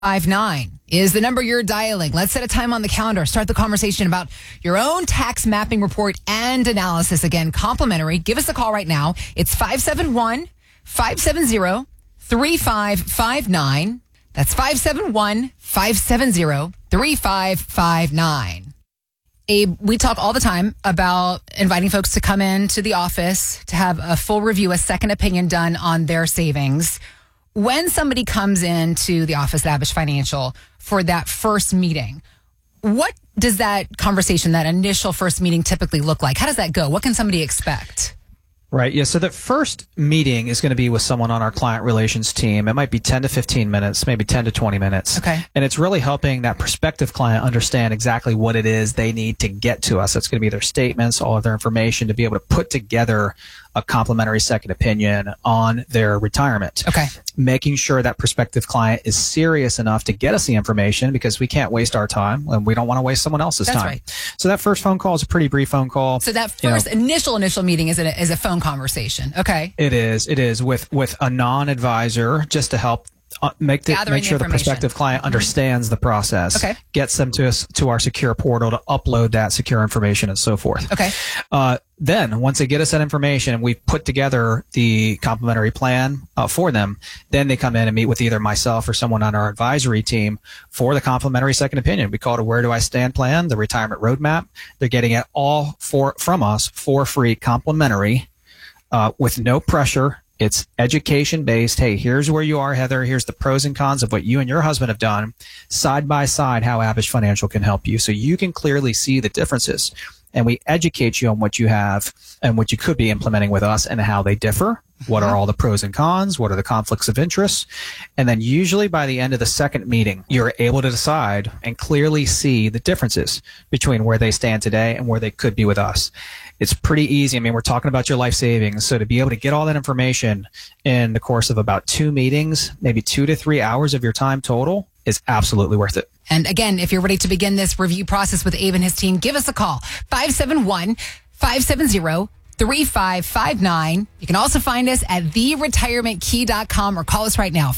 59 is the number you're dialing. Let's set a time on the calendar. Start the conversation about your own tax mapping report and analysis. Again, complimentary. Give us a call right now. It's 571-570-3559. That's 571-570-3559. Abe, we talk all the time about inviting folks to come into the office to have a full review, a second opinion done on their savings. When somebody comes into the office at Abish Financial for that first meeting, what does that conversation, that initial first meeting typically look like? How does that go? What can somebody expect? Right. Yeah. So the first meeting is going to be with someone on our client relations team. It might be 10 to 15 minutes, maybe 10 to 20 minutes. Okay. And it's really helping that prospective client understand exactly what it is they need to get to us. It's going to be their statements, all of their information to be able to put together a complimentary second opinion on their retirement. Okay. Making sure that prospective client is serious enough to get us the information, because we can't waste our time and we don't want to waste someone else's That's time. right. So that first phone call is a pretty brief phone call. So that first initial meeting is a phone conversation. Okay. It is with a non-advisor, just to help make sure the prospective client understands the process. Okay. Gets them to our secure portal to upload that secure information and so forth. Okay. Then once they get us that information, we've put together the complimentary plan for them. Then they come in and meet with either myself or someone on our advisory team for the complimentary second opinion. We call it a Where Do I Stand plan, the retirement roadmap. They're getting it all from us for free, complimentary, with no pressure. It's education based. Hey, here's where you are, Heather. Here's the pros and cons of what you and your husband have done, side by side, how Abish Financial can help you. So you can clearly see the differences. And we educate you on what you have and what you could be implementing with us and how they differ. What are all the pros and cons? What are the conflicts of interest? And then usually by the end of the second meeting, you're able to decide and clearly see the differences between where they stand today and where they could be with us. It's pretty easy. I mean, we're talking about your life savings. So to be able to get all that information in the course of about 2 meetings, maybe 2 to 3 hours of your time total, is absolutely worth it. And again, if you're ready to begin this review process with Abe and his team, give us a call. 571-570-3559. You can also find us at theretirementkey.com or call us right now.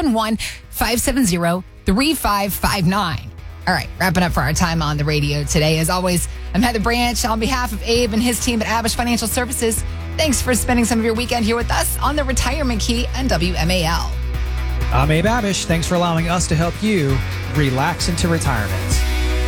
571-570-3559. All right, wrapping up for our time on the radio today. As always, I'm Heather Branch on behalf of Abe and his team at Abish Financial Services. Thanks for spending some of your weekend here with us on the Retirement Key and WMAL. I'm Abe Abish. Thanks for allowing us to help you relax into retirement.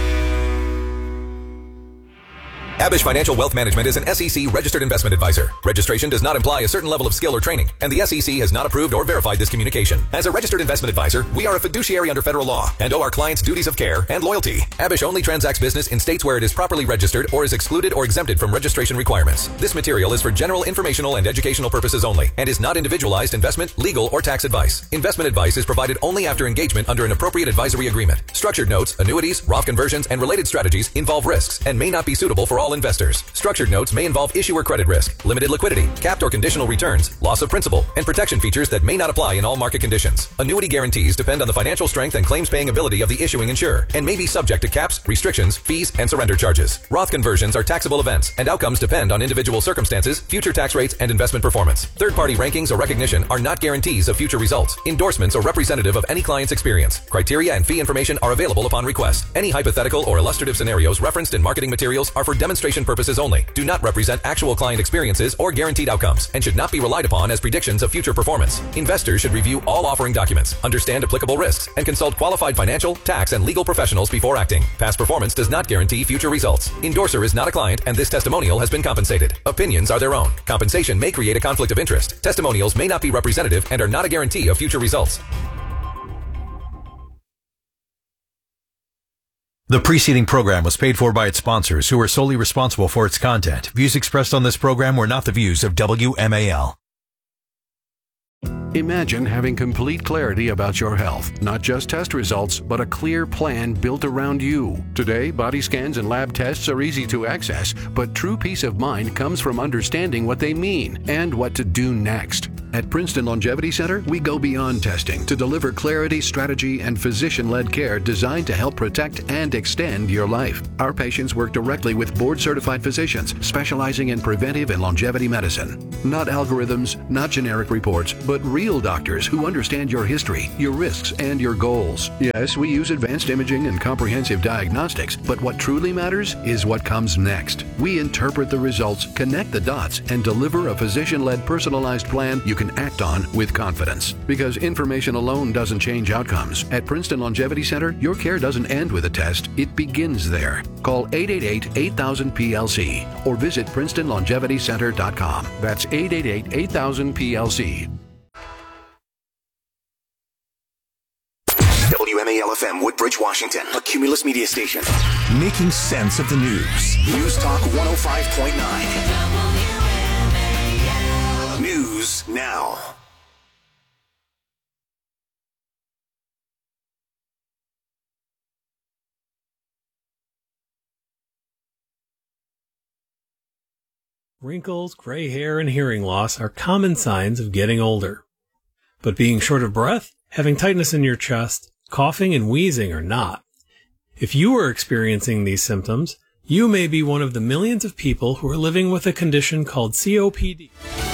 Abish Financial Wealth Management is an SEC registered investment advisor. Registration does not imply a certain level of skill or training, and the SEC has not approved or verified this communication. As a registered investment advisor, we are a fiduciary under federal law and owe our clients duties of care and loyalty. Abish only transacts business in states where it is properly registered or is excluded or exempted from registration requirements. This material is for general informational and educational purposes only and is not individualized investment, legal, or tax advice. Investment advice is provided only after engagement under an appropriate advisory agreement. Structured notes, annuities, Roth conversions, and related strategies involve risks and may not be suitable for all investors. Structured notes may involve issuer credit risk, limited liquidity, capped or conditional returns, loss of principal, and protection features that may not apply in all market conditions. Annuity guarantees depend on the financial strength and claims-paying ability of the issuing insurer and may be subject to caps, restrictions, fees, and surrender charges. Roth conversions are taxable events, and outcomes depend on individual circumstances, future tax rates, and investment performance. Third-party rankings or recognition are not guarantees of future results. Endorsements are representative of any client's experience. Criteria and fee information are available upon request. Any hypothetical or illustrative scenarios referenced in marketing materials are for demonstration purposes only, do not represent actual client experiences or guaranteed outcomes, and should not be relied upon as predictions of future performance. Investors should review all offering documents, understand applicable risks, and consult qualified financial, tax, and legal professionals before acting. Past performance does not guarantee future results. Endorser is not a client, and this testimonial has been compensated. Opinions are their own. Compensation may create a conflict of interest. Testimonials may not be representative and are not a guarantee of future results. The preceding program was paid for by its sponsors, who are solely responsible for its content. Views expressed on this program were not the views of WMAL. Imagine having complete clarity about your health, not just test results, but a clear plan built around you. Today, body scans and lab tests are easy to access, but true peace of mind comes from understanding what they mean and what to do next. At Princeton Longevity Center, we go beyond testing to deliver clarity, strategy, and physician-led care designed to help protect and extend your life. Our patients work directly with board-certified physicians specializing in preventive and longevity medicine. Not algorithms, not generic reports, but real doctors who understand your history, your risks, and your goals. Yes, we use advanced imaging and comprehensive diagnostics, but what truly matters is what comes next. We interpret the results, connect the dots, and deliver a physician-led personalized plan you can act on with confidence. Because information alone doesn't change outcomes. At Princeton Longevity Center, your care doesn't end with a test, it begins there. Call 888-8000-PLC or visit PrincetonLongevityCenter.com. That's 888-8000-PLC. WMAL-FM Woodbridge, Washington, a Cumulus media station. Making sense of the news. News Talk 105.9. News now. Wrinkles, gray hair, and hearing loss are common signs of getting older. But being short of breath, having tightness in your chest, coughing, and wheezing are not. If you are experiencing these symptoms, you may be one of the millions of people who are living with a condition called COPD.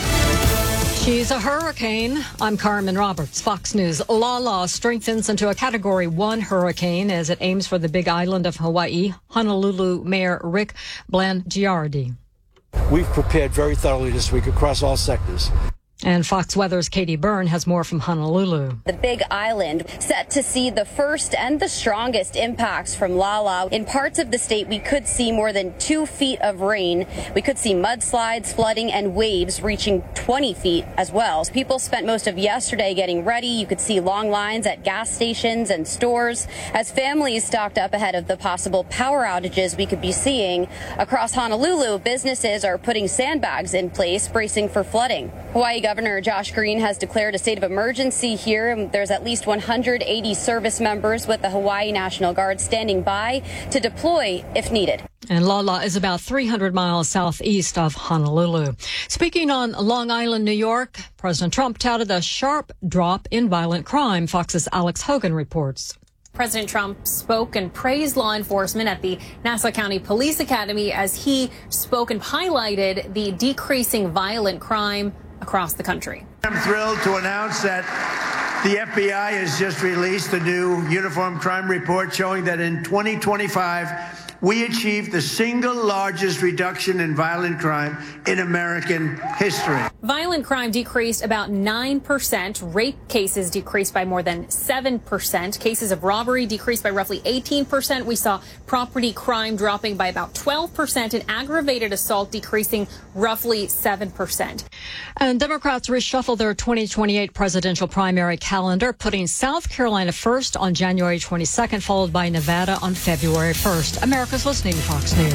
She's a hurricane. I'm Carmen Roberts, Fox News. Lala strengthens into a Category 1 hurricane as it aims for the Big Island of Hawaii. Honolulu Mayor Rick Blangiardi. We've prepared very thoroughly this week across all sectors. And Fox Weather's Katie Byrne has more from Honolulu. The Big Island set to see the first and the strongest impacts from Lala. In parts of the state, we could see more than 2 feet of rain. We could see mudslides, flooding, and waves reaching 20 feet as well. People spent most of yesterday getting ready. You could see long lines at gas stations and stores as families stocked up ahead of the possible power outages we could be seeing. Across Honolulu, businesses are putting sandbags in place, bracing for flooding. Hawaii Governor Josh Green has declared a state of emergency here, and there's at least 180 service members with the Hawaii National Guard standing by to deploy if needed. And Lala is about 300 miles southeast of Honolulu. Speaking on Long Island, New York, President Trump touted a sharp drop in violent crime. Fox's Alex Hogan reports. President Trump spoke and praised law enforcement at the Nassau County Police Academy as he spoke and highlighted the decreasing violent crime across the country. I'm thrilled to announce that the FBI has just released a new uniform crime report showing that in 2025, we achieved the single largest reduction in violent crime in American history. Violent crime decreased about 9%. Rape cases decreased by more than 7%. Cases of robbery decreased by roughly 18%. We saw property crime dropping by about 12% and aggravated assault decreasing roughly 7%. And Democrats reshuffle their 2028 presidential primary calendar, putting South Carolina first on January 22nd, followed by Nevada on February 1st. America's listening to Fox News.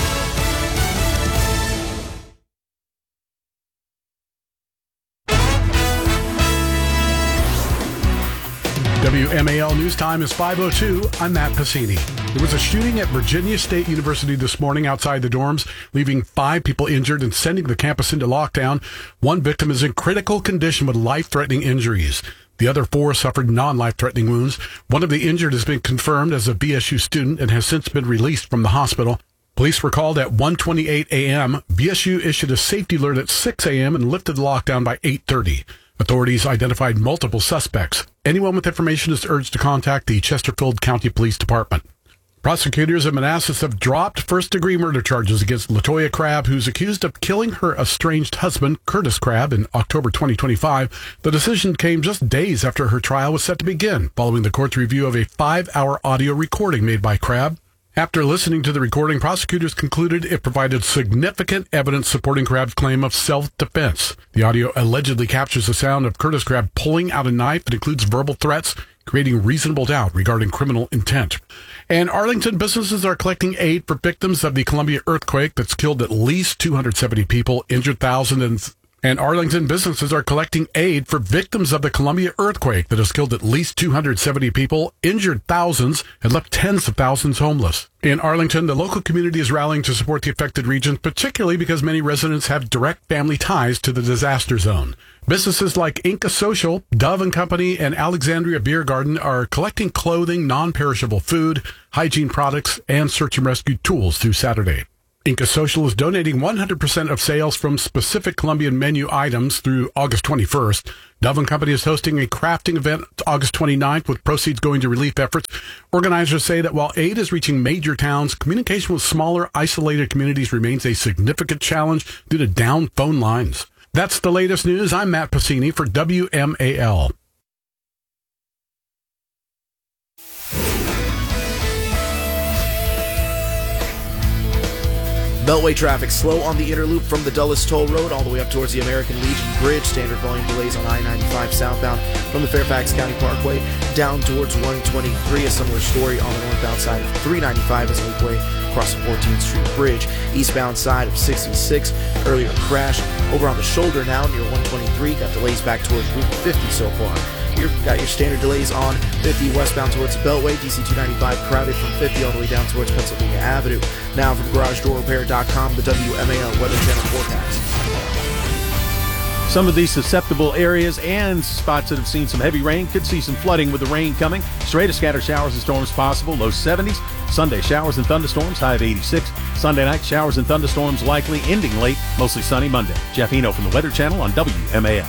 WMAL News Time is 5:02. I'm Matt Pacini. There was a shooting at Virginia State University this morning outside the dorms, leaving 5 people injured and sending the campus into lockdown. One victim is in critical condition with life-threatening injuries. The other 4 suffered non-life-threatening wounds. One of the injured has been confirmed as a BSU student and has since been released from the hospital. Police were called at 1:28 a.m. BSU issued a safety alert at 6 a.m. and lifted the lockdown by 8:30. Authorities identified multiple suspects. Anyone with information is urged to contact the Chesterfield County Police Department. Prosecutors in Manassas have dropped first-degree murder charges against LaToya Crabb, who's accused of killing her estranged husband, Curtis Crabb, in October 2025. The decision came just days after her trial was set to begin, following the court's review of a 5-hour audio recording made by Crabb. After listening to the recording, prosecutors concluded it provided significant evidence supporting Crabb's claim of self-defense. The audio allegedly captures the sound of Curtis Crabb pulling out a knife that includes verbal threats, creating reasonable doubt regarding criminal intent. And Arlington businesses are collecting aid for victims of the Columbia earthquake that's killed at least 270 people, injured thousands, and Arlington businesses are collecting aid for victims of the Columbia earthquake that has killed at least 270 people, injured thousands, and left tens of thousands homeless. In Arlington, the local community is rallying to support the affected region, particularly because many residents have direct family ties to the disaster zone. Businesses like Inca Social, Dove & Company, and Alexandria Beer Garden are collecting clothing, non-perishable food, hygiene products, and search and rescue tools through Saturday. Inca Social is donating 100% of sales from specific Colombian menu items through August 21st. Dove & Company is hosting a crafting event August 29th with proceeds going to relief efforts. Organizers say that while aid is reaching major towns, communication with smaller, isolated communities remains a significant challenge due to down phone lines. That's the latest news. I'm Matt Pacini for WMAL. Beltway traffic slow on the inner loop from the Dulles Toll Road all the way up towards the American Legion Bridge. Standard volume delays on I-95 southbound from the Fairfax County Parkway down towards 123. A similar story on the northbound side of 395 as Lakeway across the 14th Street Bridge. Eastbound side of 66, earlier crash over on the shoulder now near 123. Got delays back towards Route 50 so far. You've got your standard delays on 50 westbound towards the Beltway, DC 295 crowded from 50 all the way down towards Pennsylvania Avenue. Now from GarageDoorRepair.com, the WMAL Weather Channel forecast. Some of these susceptible areas and spots that have seen some heavy rain could see some flooding with the rain coming. Straight to scattered showers and storms possible, low 70s. Sunday, showers and thunderstorms, high of 86. Sunday night, showers and thunderstorms likely, ending late, mostly sunny Monday. Jeff Eno from the Weather Channel on WMAL.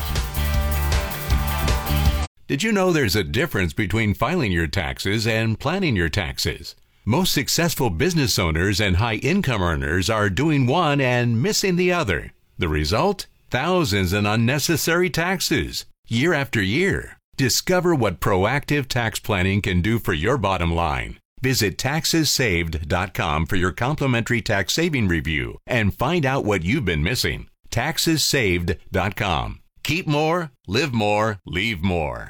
Did you know there's a difference between filing your taxes and planning your taxes? Most successful business owners and high-income earners are doing one and missing the other. The result? Thousands in unnecessary taxes, year after year. Discover what proactive tax planning can do for your bottom line. Visit TaxesSaved.com for your complimentary tax saving review and find out what you've been missing. TaxesSaved.com. Keep more, live more, leave more.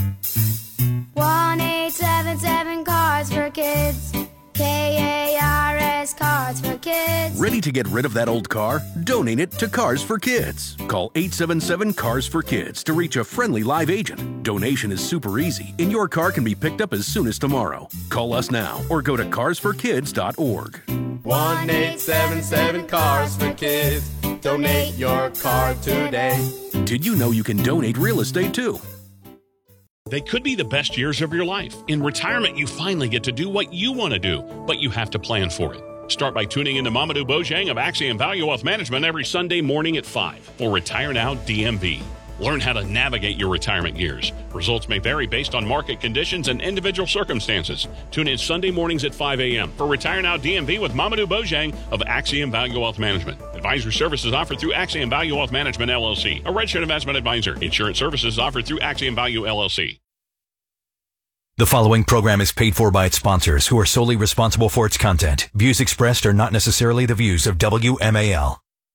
1-877 Cards for Kids. KARS Cards for Kids. Ready to get rid of that old car? Donate it to Cars for Kids. Call 877 Cars for Kids to reach a friendly live agent. Donation is super easy, and your car can be picked up as soon as tomorrow. Call us now or go to carsforkids.org. 1-877 Cars for Kids. Donate your car today. Did you know you can donate real estate too? They could be the best years of your life. In retirement, you finally get to do what you want to do, but you have to plan for it. Start by tuning into Mamadou Bojang of Axiom Value Wealth Management every Sunday morning at 5 for Retire Now DMV. Learn how to navigate your retirement years. Results may vary based on market conditions and individual circumstances. Tune in Sunday mornings at 5 a.m. for Retire Now DMV with Mamadou Bojang of Axiom Value Wealth Management. Advisory services offered through Axiom Value Wealth Management, LLC, a registered investment advisor. Insurance services offered through Axiom Value, LLC. The following program is paid for by its sponsors, who are solely responsible for its content. Views expressed are not necessarily the views of WMAL.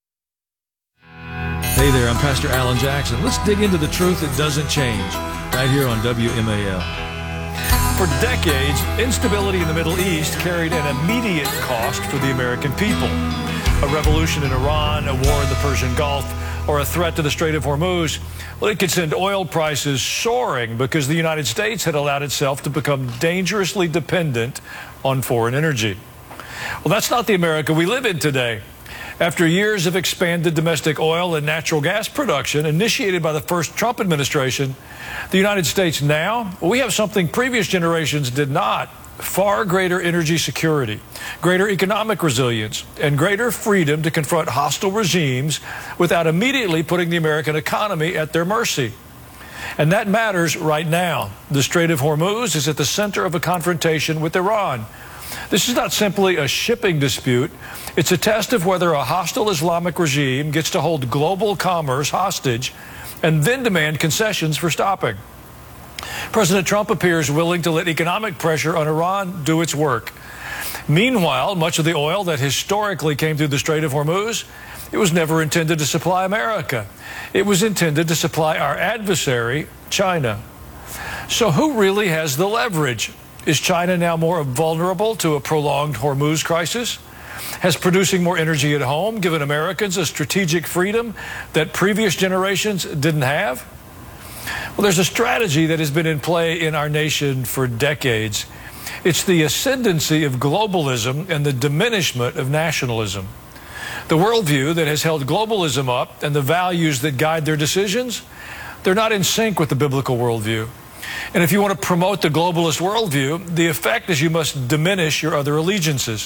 Hey there, I'm Pastor Alan Jackson. Let's dig into the truth that doesn't change, right here on WMAL. For decades, instability in the Middle East carried an immediate cost for the American people. A revolution in Iran, a war in the Persian Gulf, or a threat to the Strait of Hormuz, well, it could send oil prices soaring because the United States had allowed itself to become dangerously dependent on foreign energy. Well, that's not the America we live in today. After years of expanded domestic oil and natural gas production initiated by the first Trump administration, the United States now, we have something previous generations did not: far greater energy security, greater economic resilience, and greater freedom to confront hostile regimes without immediately putting the American economy at their mercy. And that matters right now. The Strait of Hormuz is at the center of a confrontation with Iran. This is not simply a shipping dispute. It's a test of whether a hostile Islamic regime gets to hold global commerce hostage and then demand concessions for stopping. President Trump appears willing to let economic pressure on Iran do its work. Meanwhile, much of the oil that historically came through the Strait of Hormuz, it was never intended to supply America. It was intended to supply our adversary, China. So who really has the leverage? Is China now more vulnerable to a prolonged Hormuz crisis? Has producing more energy at home given Americans a strategic freedom that previous generations didn't have? Well, there's a strategy that has been in play in our nation for decades. It's the ascendancy of globalism and the diminishment of nationalism. The worldview that has held globalism up and the values that guide their decisions, they're not in sync with the biblical worldview. And if you want to promote the globalist worldview, the effect is you must diminish your other allegiances.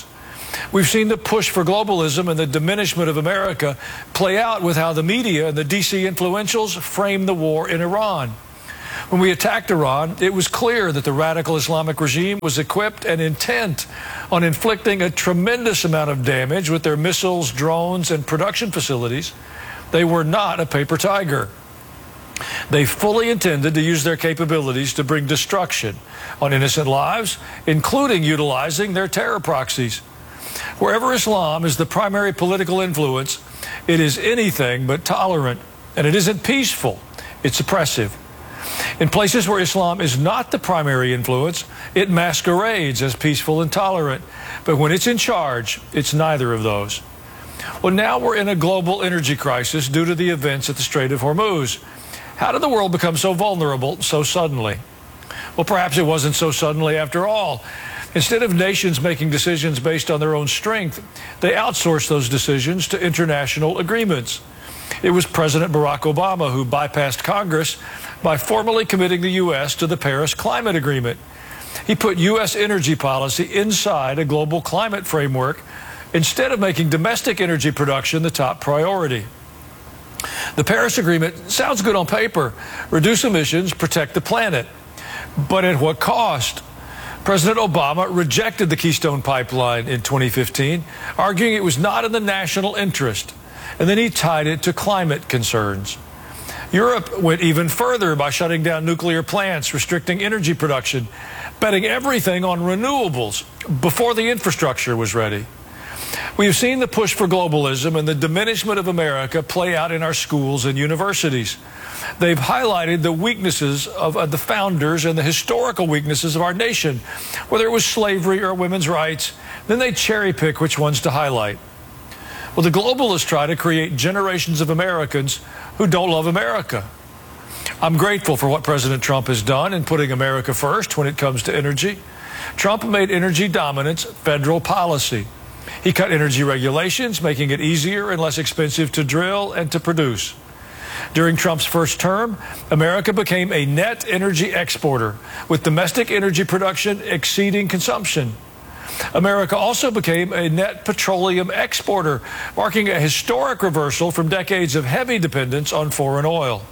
We've seen the push for globalism and the diminishment of America play out with how the media and the DC influentials frame the war in Iran. When we attacked Iran, it was clear that the radical Islamic regime was equipped and intent on inflicting a tremendous amount of damage with their missiles, drones, and production facilities. They were not a paper tiger. They fully intended to use their capabilities to bring destruction on innocent lives, including utilizing their terror proxies. Wherever Islam is the primary political influence, it is anything but tolerant, and it isn't peaceful, it's oppressive. In places where Islam is not the primary influence, it masquerades as peaceful and tolerant. But when it's in charge, it's neither of those. Well, now we're in a global energy crisis due to the events at the Strait of Hormuz. How did the world become so vulnerable so suddenly? Well, perhaps it wasn't so suddenly after all. Instead of nations making decisions based on their own strength, they outsourced those decisions to international agreements. It was President Barack Obama who bypassed Congress by formally committing the U.S. to the Paris Climate Agreement. He put U.S. energy policy inside a global climate framework instead of making domestic energy production the top priority. The Paris Agreement sounds good on paper. Reduce emissions, protect the planet. But at what cost? President Obama rejected the Keystone Pipeline in 2015, arguing it was not in the national interest. And then he tied it to climate concerns. Europe went even further by shutting down nuclear plants, restricting energy production, betting everything on renewables before the infrastructure was ready. We've seen the push for globalism and the diminishment of America play out in our schools and universities. They've highlighted the weaknesses of the founders and the historical weaknesses of our nation, whether it was slavery or women's rights. Then they cherry pick which ones to highlight. Well, the globalists try to create generations of Americans who don't love America. I'm grateful for what President Trump has done in putting America first when it comes to energy. Trump made energy dominance federal policy. He cut energy regulations, making it easier and less expensive to drill and to produce. During Trump's first term, America became a net energy exporter, with domestic energy production exceeding consumption. America also became a net petroleum exporter, marking a historic reversal from decades of heavy dependence on foreign oil.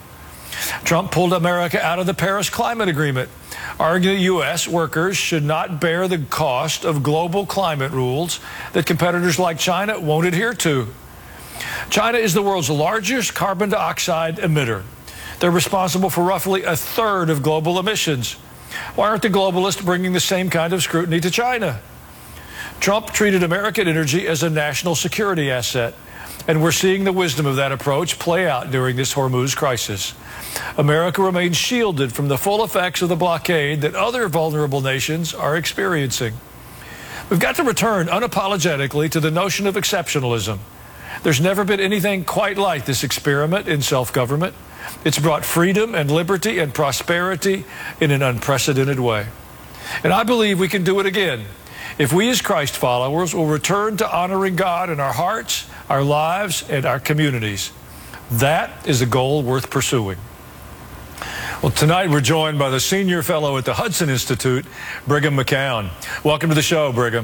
Trump pulled America out of the Paris Climate Agreement, arguing that U.S. workers should not bear the cost of global climate rules that competitors like China won't adhere to. China is the world's largest carbon dioxide emitter. They're responsible for roughly a third of global emissions. Why aren't the globalists bringing the same kind of scrutiny to China? Trump treated American energy as a national security asset, and we're seeing the wisdom of that approach play out during this Hormuz crisis. America remains shielded from the full effects of the blockade that other vulnerable nations are experiencing. We've got to return unapologetically to the notion of exceptionalism. There's never been anything quite like this experiment in self-government. It's brought freedom and liberty and prosperity in an unprecedented way. And I believe we can do it again if we as Christ followers will return to honoring God in our hearts, our lives, and our communities. That is a goal worth pursuing. Well, tonight we're joined by the senior fellow at the Hudson Institute, Brigham McCown. Welcome to the show, Brigham.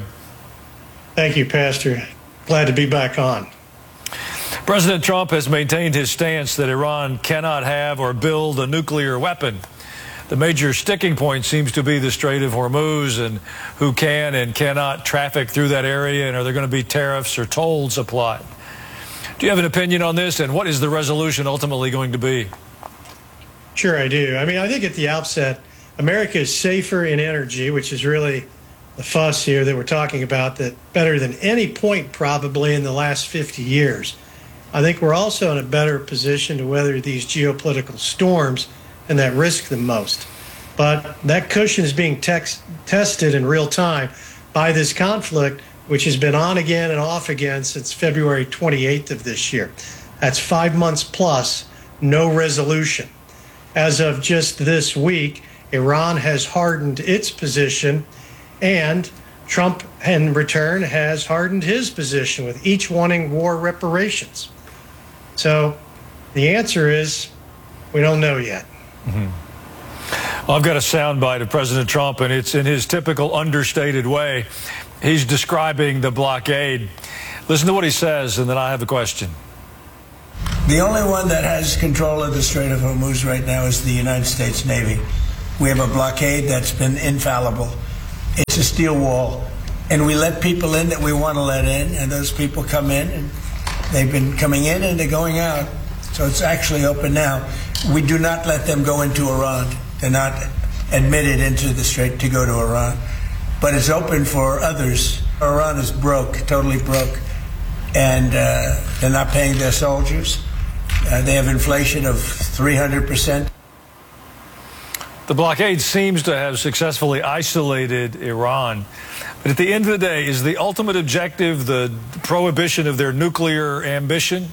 Thank you, Pastor. Glad to be back on. President Trump has maintained his stance that Iran cannot have or build a nuclear weapon. The major sticking point seems to be the Strait of Hormuz and who can and cannot traffic through that area, and are there going to be tariffs or tolls applied? Do you have an opinion on this, and what is the resolution ultimately going to be? Sure, I do. I mean, I think at the outset, America is safer in energy, which is really the fuss here that we're talking about, that better than any point probably in the last 50 years. I think we're also in a better position to weather these geopolitical storms and that risk the most. But that cushion is being tested in real time by this conflict, which has been on again and off again since February 28th of this year. That's 5 months plus, no resolution. As of just this week, Iran has hardened its position, and Trump, in return, has hardened his position, with each wanting war reparations. So the answer is we don't know yet. I've got a soundbite of President Trump, and it's in his typical understated way. He's describing the blockade. Listen to what he says, and then I have a question. The only one that has control of the Strait of Hormuz right now is the United States Navy. We have a blockade that's been infallible. It's a steel wall. And we let people in that we want to let in, and those people come in, and they've been coming in and they're going out. So it's actually open now. We do not let them go into Iran. They're not admitted into the strait to go to Iran. But it's open for others. Iran is broke, totally broke. And they're not paying their soldiers. They have inflation of 300%. The blockade seems to have successfully isolated Iran. But at the end of the day, is the ultimate objective the prohibition of their nuclear ambition?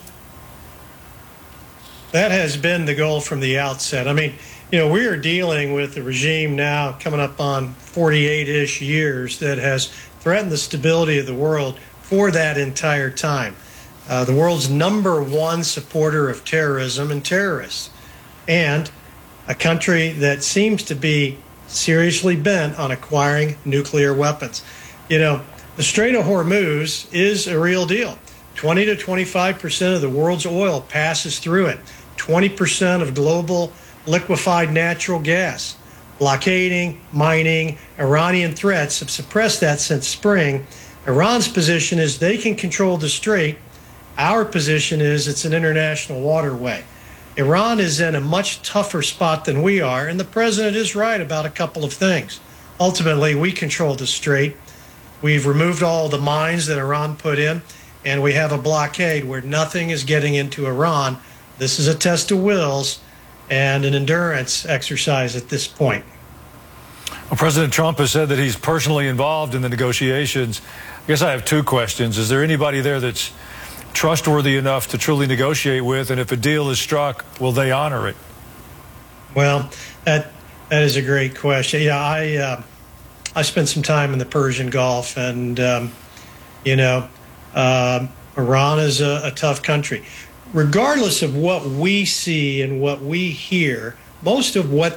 That has been the goal from the outset. I mean, you know, we are dealing with a regime now coming up on 48-ish years that has threatened the stability of the world for that entire time. The world's #1 supporter of terrorism and terrorists, and a country that seems to be seriously bent on acquiring nuclear weapons. You know, the Strait of Hormuz is a real deal. 20 to 25% of the world's oil passes through it. 20% of global liquefied natural gas. Blockading, mining, Iranian threats have suppressed that since spring. Iran's position is they can control the strait. Our position is it's an international waterway. Iran is in a much tougher spot than we are, and the president is right about a couple of things. Ultimately, we control the strait. We've removed all the mines that Iran put in, and we have a blockade where nothing is getting into Iran. This is a test of wills and an endurance exercise at this point. Well, President Trump has said that he's personally involved in the negotiations. I guess I have two questions. Is there anybody there that's trustworthy enough to truly negotiate with, and if a deal is struck, will they honor it? Well, that is a great question. Yeah, I spent some time in the Persian Gulf, and Iran is a tough country. Regardless of what we see and what we hear, most of what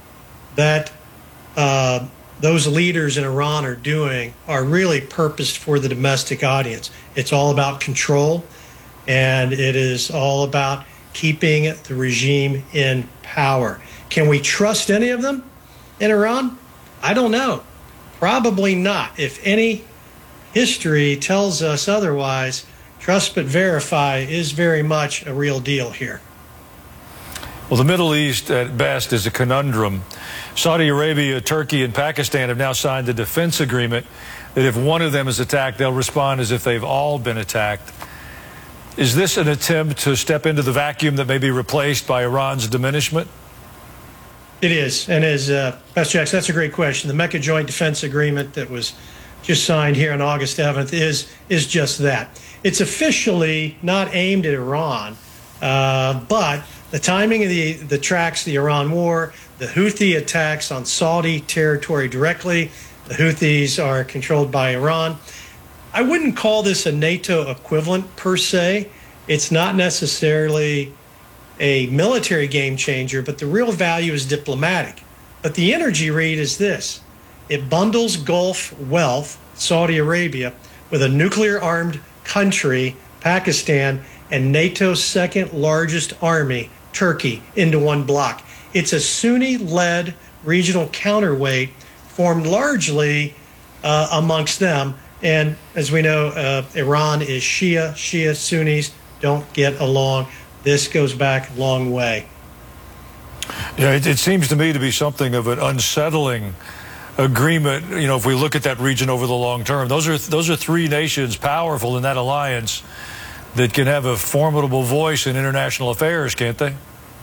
those leaders in Iran are doing are really purposed for the domestic audience. It's all about control, and it is all about keeping the regime in power. Can we trust any of them in Iran? I don't know. Probably not. If any history tells us otherwise, trust but verify is very much a real deal here. Well, the Middle East, at best, is a conundrum. Saudi Arabia, Turkey, and Pakistan have now signed a defense agreement that if one of them is attacked, they'll respond as if they've all been attacked. Is this an attempt to step into the vacuum that may be replaced by Iran's diminishment? It is. And as Pastor Jackson, that's a great question. The Mecca Joint Defense Agreement that was just signed here on August 7th is just that. It's officially not aimed at Iran, but the timing of the tracks the Iran war, the Houthi attacks on Saudi territory directly. The Houthis are controlled by Iran. I wouldn't call this a NATO equivalent per se. It's not necessarily a military game changer, but the real value is diplomatic. But the energy read is this. It bundles Gulf wealth, Saudi Arabia, with a nuclear-armed country, Pakistan, and NATO's second largest army, Turkey, into one block. It's a Sunni-led regional counterweight formed largely amongst them. And as we know, Iran is Shia. Shia Sunnis don't get along. This goes back a long way. Yeah, it seems to me to be something of an unsettling agreement. You know, if we look at that region over the long term, those are three nations powerful in that alliance that can have a formidable voice in international affairs, can't they?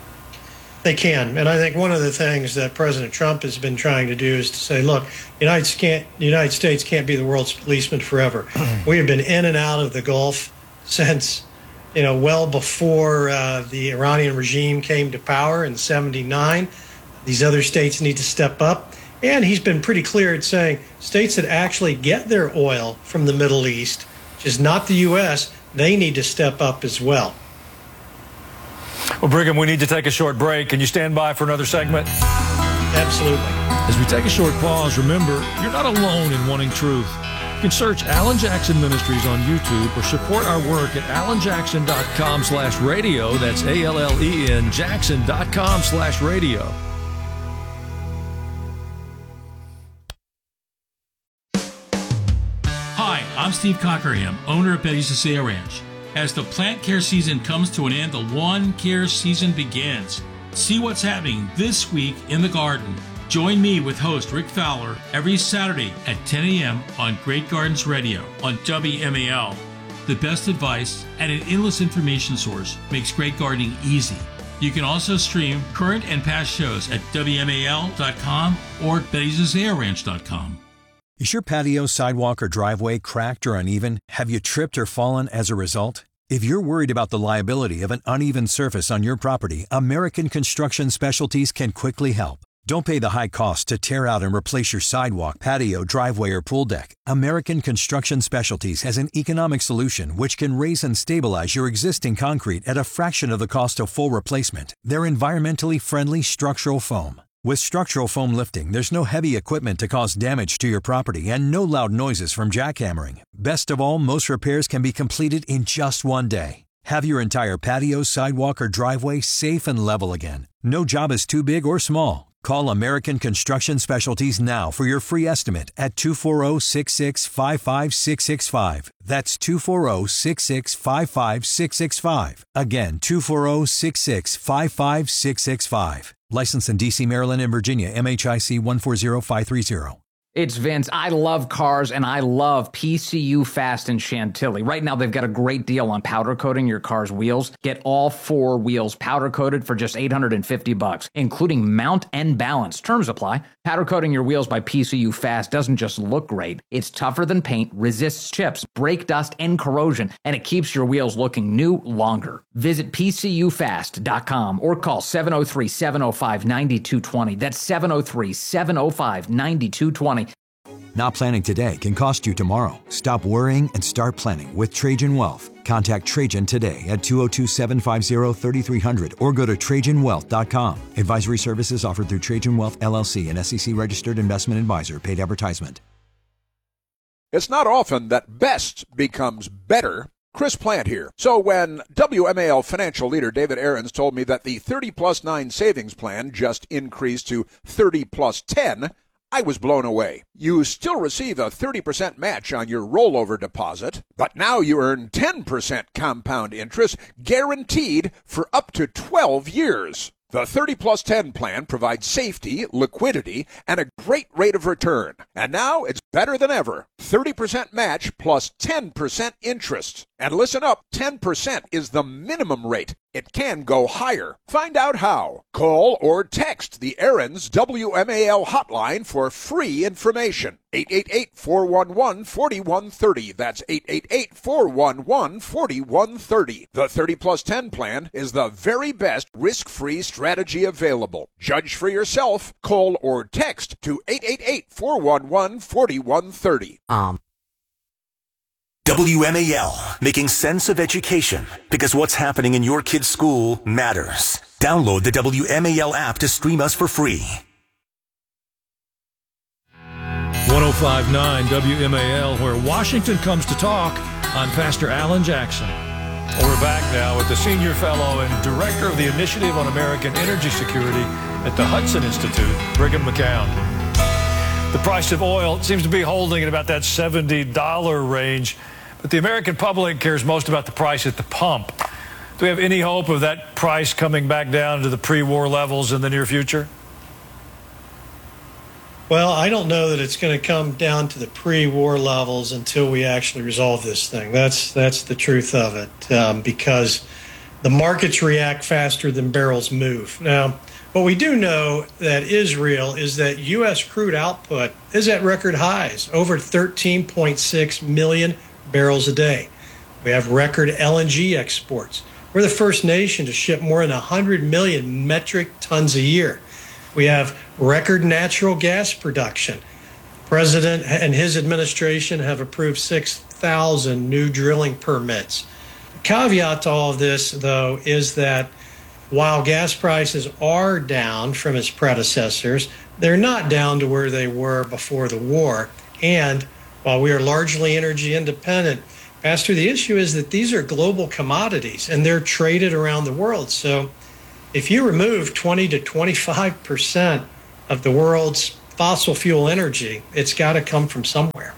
They can. And I think one of the things that President Trump has been trying to do is to say, look, the United States can't be the world's policeman forever. We have been in and out of the Gulf since, well before the Iranian regime came to power in '79. These other states need to step up. And he's been pretty clear at saying states that actually get their oil from the Middle East, which is not the U.S., they need to step up as well. Well, Brigham, we need to take a short break. Can you stand by for another segment? Absolutely. As we take a short pause, remember, you're not alone in wanting truth. You can search Alan Jackson Ministries on YouTube or support our work at alanjackson.com/radio. That's ALLEN Jackson.com/radio. Hi, I'm Steve Cockerham, owner of Betty's Isaiah Ranch. As the plant care season comes to an end, the lawn care season begins. See what's happening this week in the garden. Join me with host Rick Fowler every Saturday at 10 a.m. on Great Gardens Radio on WMAL. The best advice and an endless information source makes great gardening easy. You can also stream current and past shows at WMAL.com or Betty'sIsaiahRanch.com. Is your patio, sidewalk, or driveway cracked or uneven? Have you tripped or fallen as a result? If you're worried about the liability of an uneven surface on your property, American Construction Specialties can quickly help. Don't pay the high cost to tear out and replace your sidewalk, patio, driveway, or pool deck. American Construction Specialties has an economic solution which can raise and stabilize your existing concrete at a fraction of the cost of full replacement. They're environmentally friendly structural foam. With structural foam lifting, there's no heavy equipment to cause damage to your property and no loud noises from jackhammering. Best of all, most repairs can be completed in just one day. Have your entire patio, sidewalk, or driveway safe and level again. No job is too big or small. Call American Construction Specialties now for your free estimate at 240-665-5665. That's 240-665-5665. Again, 240-665-5665. Licensed in D.C., Maryland, and Virginia, MHIC 140530. It's Vince. I love cars, and I love PCU Fast in Chantilly. Right now, they've got a great deal on powder coating your car's wheels. Get all 4 wheels powder coated for just $850, including mount and balance. Terms apply. Powder coating your wheels by PCU Fast doesn't just look great. It's tougher than paint, resists chips, brake dust, and corrosion, and it keeps your wheels looking new longer. Visit PCUfast.com or call 703-705-9220. That's 703-705-9220. Not planning today can cost you tomorrow. Stop worrying and start planning with Trajan Wealth. Contact Trajan today at 202-750-3300 or go to TrajanWealth.com. Advisory services offered through Trajan Wealth, LLC, an SEC-registered investment advisor. Paid advertisement. It's not often that best becomes better. Chris Plant here. So when WMAL financial leader David Aarons told me that the 30+9 savings plan just increased to 30+10, I was blown away. You still receive a 30% match on your rollover deposit, but now you earn 10% compound interest guaranteed for up to 12 years. The 30+10 plan provides safety, liquidity, and a great rate of return. And now it's better than ever. 30% match plus 10% interest. And listen up, 10% is the minimum rate. It can go higher. Find out how. Call or text the Aarons WMAL hotline for free information. 888-411-4130. That's 888-411-4130. The 30+10 plan is the very best risk-free strategy available. Judge for yourself. Call or text to 888-411-4130. WMAL, making sense of education, because what's happening in your kid's school matters. Download the WMAL app to stream us for free. 105.9 WMAL, where Washington comes to talk. I'm Pastor Alan Jackson. Well, we're back now with the Senior Fellow and Director of the Initiative on American Energy Security at the Hudson Institute, Brigham McCown. The price of oil seems to be holding at about that $70 range, but the American public cares most about the price at the pump. Do we have any hope of that price coming back down to the pre-war levels in the near future? Well, I don't know that it's going to come down to the pre-war levels until we actually resolve this thing. That's the truth of it, because the markets react faster than barrels move. Now, what we do know that is real is that U.S. crude output is at record highs, over 13.6 million barrels a day. We have record LNG exports. We're the first nation to ship more than 100 million metric tons a year. We have record natural gas production. The President and his administration have approved 6,000 new drilling permits. The caveat to all of this, though, is that while gas prices are down from its predecessors, they're not down to where they were before the war. And while we are largely energy independent, Pastor, the issue is that these are global commodities and they're traded around the world. So if you remove 20 to 25% of the world's fossil fuel energy, it's got to come from somewhere.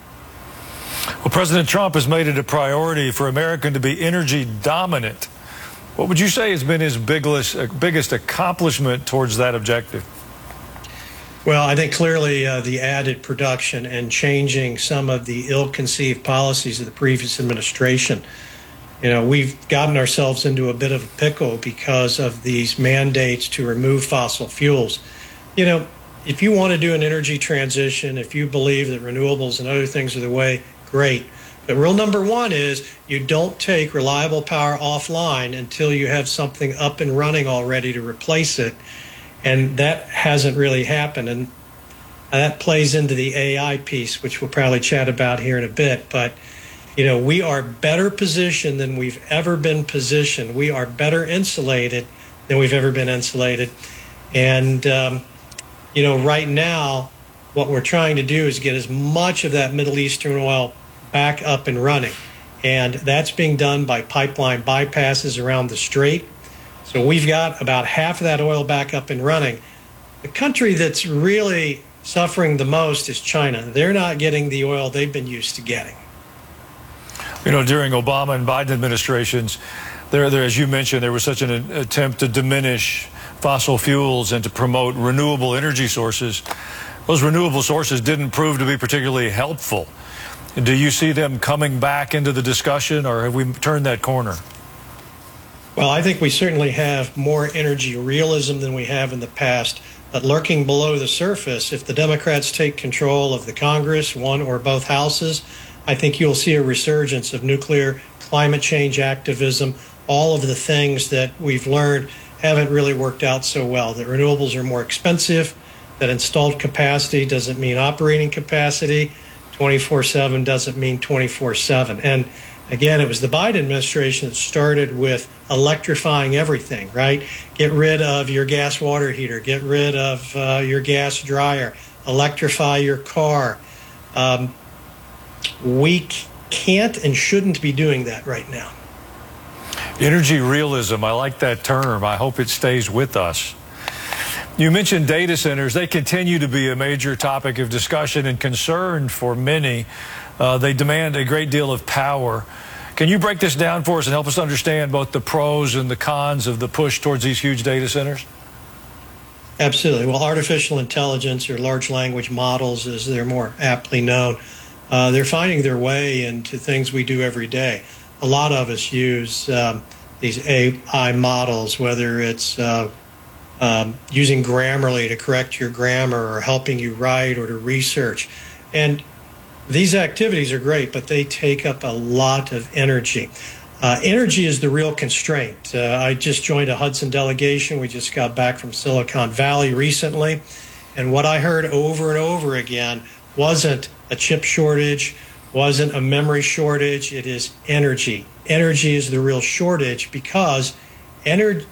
Well, President Trump has made it a priority for America to be energy dominant. What would you say has been his biggest accomplishment towards that objective? Well, I think clearly the added production and changing some of the ill-conceived policies of the previous administration. You know, we've gotten ourselves into a bit of a pickle because of these mandates to remove fossil fuels. You know, if you want to do an energy transition, if you believe that renewables and other things are the way, great. But rule number one is you don't take reliable power offline until you have something up and running already to replace it. And that hasn't really happened. And that plays into the AI piece, which we'll probably chat about here in a bit. But, you know, we are better positioned than we've ever been positioned. We are better insulated than we've ever been insulated. And, you know, right now, what we're trying to do is get as much of that Middle Eastern oil back up and running. And that's being done by pipeline bypasses around the Strait. So we've got about half of that oil back up and running. The country that's really suffering the most is China. They're not getting the oil they've been used to getting. You know, during Obama and Biden administrations, there, as you mentioned, there was such an attempt to diminish fossil fuels and to promote renewable energy sources. Those renewable sources didn't prove to be particularly helpful. Do you see them coming back into the discussion, or have we turned that corner? Well, I think we certainly have more energy realism than we have in the past. But lurking below the surface, if the Democrats take control of the Congress, one or both houses, I think you'll see a resurgence of nuclear, climate change activism, all of the things that we've learned haven't really worked out so well. That renewables are more expensive, that installed capacity doesn't mean operating capacity, 24/7 doesn't mean 24/7. And again, it was the Biden administration that started with electrifying everything, right? Get rid of your gas water heater, get rid of your gas dryer, electrify your car. We can't and shouldn't be doing that right now. Energy realism, I like that term. I hope it stays with us. You mentioned data centers. They continue to be a major topic of discussion and concern for many. They demand a great deal of power. Can you break this down for us and help us understand both the pros and the cons of the push towards these huge data centers? Absolutely. Well, artificial intelligence, or large language models, as they're more aptly known, they're finding their way into things we do every day. A lot of us use these AI models, whether it's using Grammarly to correct your grammar, or helping you write, or to research. And these activities are great, but they take up a lot of energy. Energy is the real constraint. I just joined a Hudson delegation. We just got back from Silicon Valley recently. And what I heard over and over again wasn't a chip shortage, wasn't a memory shortage. It is energy. Energy is the real shortage, because energy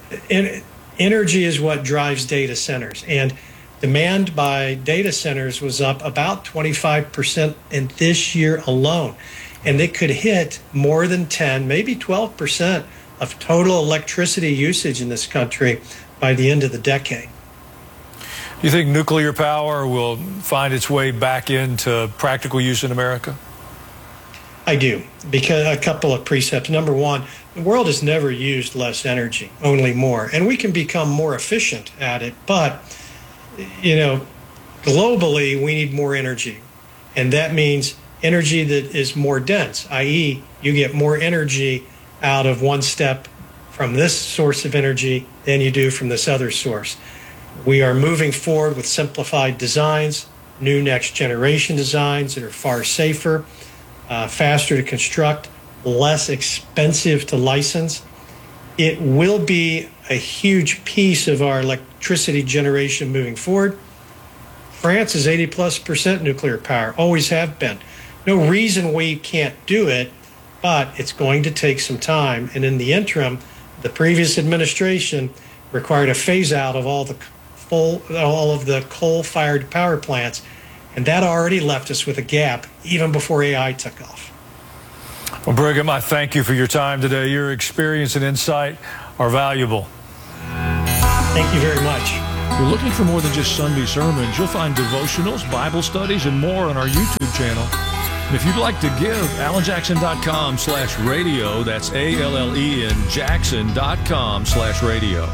is what drives data centers. And demand by data centers was up about 25% in this year alone. And it could hit more than 10, maybe 12% of total electricity usage in this country by the end of the decade. Do you think nuclear power will find its way back into practical use in America? I do, because a couple of precepts. Number one, the world has never used less energy, only more. And we can become more efficient at it. But, you know, globally, we need more energy. And that means energy that is more dense, i.e., you get more energy out of one step from this source of energy than you do from this other source. We are moving forward with simplified designs, new next generation designs that are far safer, faster to construct, less expensive to license. It will be a huge piece of our electricity generation moving forward. France is 80+% nuclear power, always have been. No reason we can't do it, but it's going to take some time. And in the interim, The previous administration required a phase out of all of the coal-fired power plants, and that already left us with a gap even before AI took off. Well, Brigham, I thank you for your time today. Your experience and insight are valuable. Thank you very much. If you're looking for more than just Sunday sermons, you'll find devotionals, Bible studies, and more on our YouTube channel. And if you'd like to give, AlanJackson.com/radio. That's ALLEN Jackson.com/radio.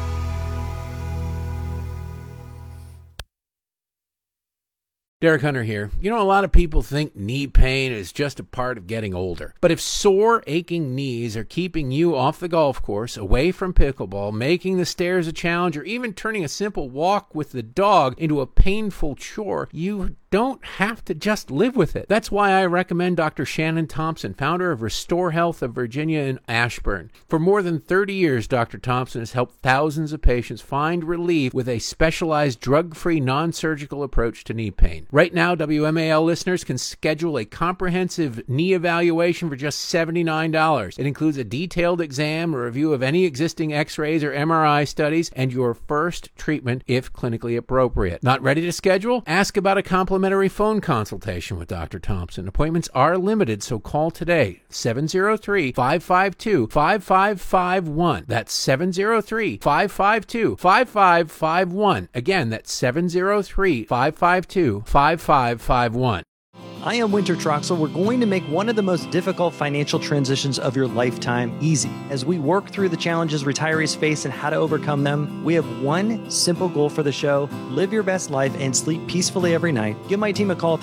Derek Hunter here. You know, a lot of people think knee pain is just a part of getting older. But if sore, aching knees are keeping you off the golf course, away from pickleball, making the stairs a challenge, or even turning a simple walk with the dog into a painful chore, you don't have to just live with it. That's why I recommend Dr. Shannon Thompson, founder of Restore Health of Virginia in Ashburn. For more than 30 years, Dr. Thompson has helped thousands of patients find relief with a specialized drug-free, non-surgical approach to knee pain. Right now, WMAL listeners can schedule a comprehensive knee evaluation for just $79. It includes a detailed exam, a review of any existing x-rays or MRI studies, and your first treatment if clinically appropriate. Not ready to schedule? Ask about a complimentary phone consultation with Dr. Thompson. Appointments are limited, so call today. 703-552-5551. That's 703-552-5551. Again, that's 703-552-5551. I am Winter Troxel. We're going to make one of the most difficult financial transitions of your lifetime easy. As we work through the challenges retirees face and how to overcome them, we have one simple goal for the show: live your best life and sleep peacefully every night. Give my team a call,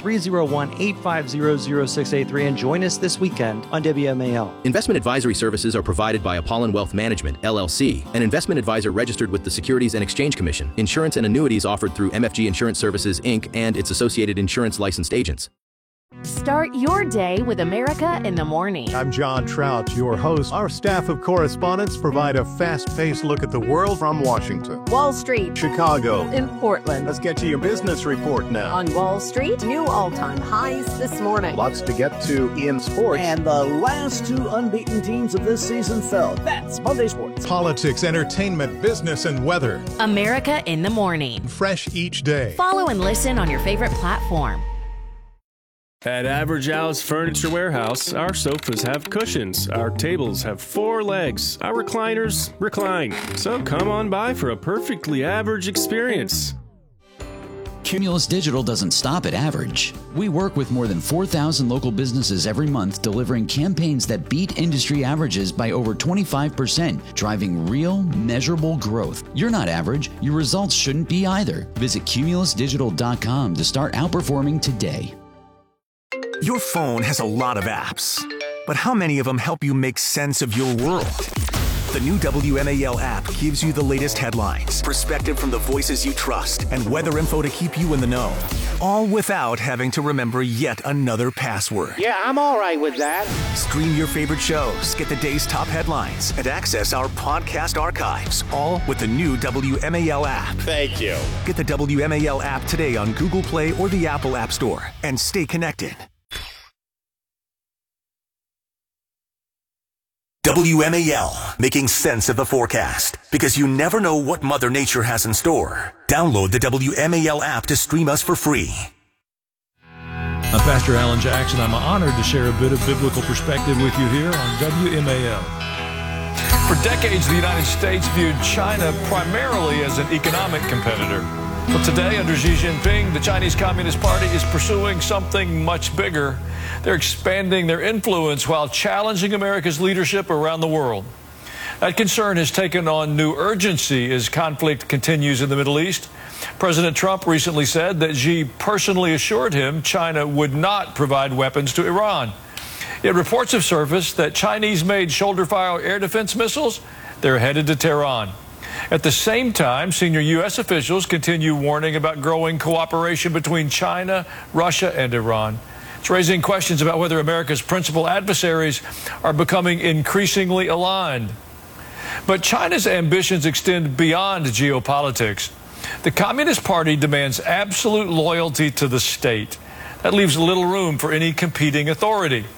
301-850-0683, and join us this weekend on WMAL. Investment advisory services are provided by Apollon Wealth Management, LLC, an investment advisor registered with the Securities and Exchange Commission. Insurance and annuities offered through MFG Insurance Services, Inc. and its associated insurance licensed agents. Start your day with America in the Morning. I'm John Trout, your host. Our staff of correspondents provide a fast-paced look at the world from Washington, Wall Street, Chicago, and Portland. Let's get to your business report now. On Wall Street, new all-time highs this morning. Lots to get to in sports. And the last two unbeaten teams of this season fell. That's Monday Sports. Politics, entertainment, business, and weather. America in the Morning. Fresh each day. Follow and listen on your favorite platform. At Average Al's Furniture Warehouse, our sofas have cushions, our tables have 4 legs, our recliners recline. So come on by for a perfectly average experience. Cumulus Digital doesn't stop at average. We work with more than 4,000 local businesses every month, delivering campaigns that beat industry averages by over 25%, driving real, measurable growth. You're not average. Your results shouldn't be either. Visit cumulusdigital.com to start outperforming today. Your phone has a lot of apps, but how many of them help you make sense of your world? The new WMAL app gives you the latest headlines, perspective from the voices you trust, and weather info to keep you in the know. All without having to remember yet another password. Yeah, I'm all right with that. Stream your favorite shows, get the day's top headlines, and access our podcast archives, all with the new WMAL app. Thank you. Get the WMAL app today on Google Play or the Apple App Store, and stay connected. WMAL, making sense of the forecast, because you never know what Mother Nature has in store. Download the WMAL app to stream us for free. I'm Pastor Alan Jackson. I'm honored to share a bit of biblical perspective with you here on WMAL. For decades, the United States viewed China primarily as an economic competitor. But today, under Xi Jinping, the Chinese Communist Party is pursuing something much bigger. They're expanding their influence while challenging America's leadership around the world. That concern has taken on new urgency as conflict continues in the Middle East. President Trump recently said that Xi personally assured him China would not provide weapons to Iran. Yet reports have surfaced that Chinese-made shoulder-fire air defense missiles, they're headed to Tehran. At the same time, senior U.S. officials continue warning about growing cooperation between China, Russia, and Iran. It's raising questions about whether America's principal adversaries are becoming increasingly aligned. But China's ambitions extend beyond geopolitics. The Communist Party demands absolute loyalty to the state. That leaves little room for any competing authority.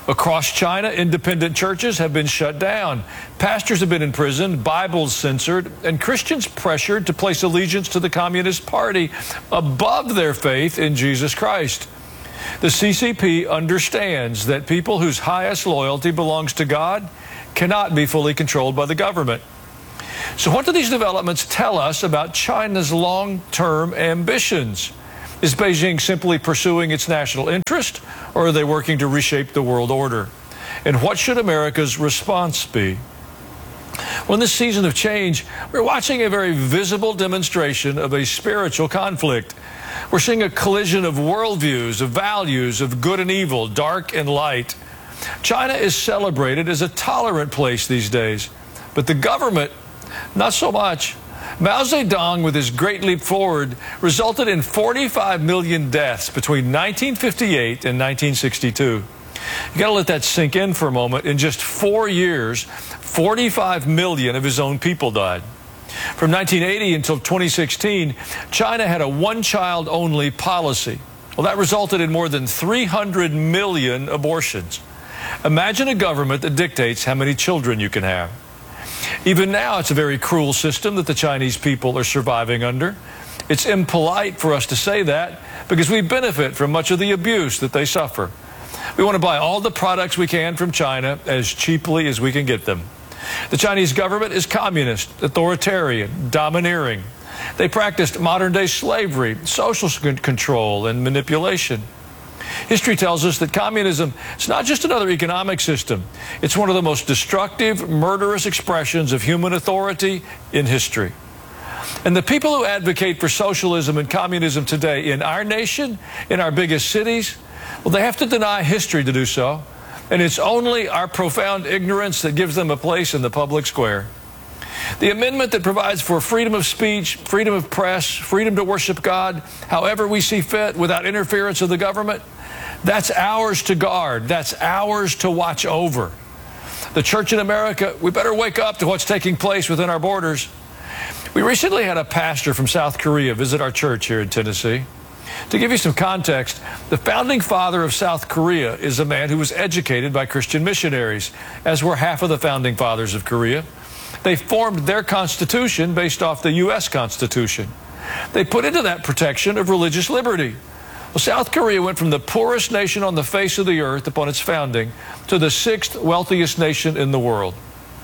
Across China, independent churches have been shut down. Pastors have been imprisoned, Bibles censored, and Christians pressured to place allegiance to the Communist Party above their faith in Jesus Christ. The CCP understands that people whose highest loyalty belongs to God cannot be fully controlled by the government. So what do these developments tell us about China's long-term ambitions? Is Beijing simply pursuing its national interest, or are they working to reshape the world order? And what should America's response be? Well, in this season of change, we're watching a very visible demonstration of a spiritual conflict. We're seeing a collision of worldviews, of values, of good and evil, dark and light. China is celebrated as a tolerant place these days, but the government, not so much. Mao Zedong, with his great leap forward, resulted in 45 million deaths between 1958 and 1962. You got to let that sink in for a moment. In just 4 years, 45 million of his own people died. From 1980 until 2016, China had a one-child-only policy. Well, that resulted in more than 300 million abortions. Imagine a government that dictates how many children you can have. Even now, it's a very cruel system that the Chinese people are surviving under. It's impolite for us to say that because we benefit from much of the abuse that they suffer. We want to buy all the products we can from China as cheaply as we can get them. The Chinese government is communist, authoritarian, domineering. They practiced modern-day slavery, social control, and manipulation. History tells us that communism is not just another economic system. It's one of the most destructive, murderous expressions of human authority in history. And the people who advocate for socialism and communism today in our nation, in our biggest cities, well, they have to deny history to do so. And it's only our profound ignorance that gives them a place in the public square. The amendment that provides for freedom of speech, freedom of press, freedom to worship God however we see fit without interference of the government, that's ours to guard. That's ours to watch over. The church in America, we better wake up to what's taking place within our borders. We recently had a pastor from South Korea visit our church here in Tennessee. To give you some context, the founding father of South Korea is a man who was educated by Christian missionaries, as were half of the founding fathers of Korea. They formed their constitution based off the U.S. Constitution. They put into that protection of religious liberty. Well, South Korea went from the poorest nation on the face of the earth upon its founding to the 6th wealthiest nation in the world.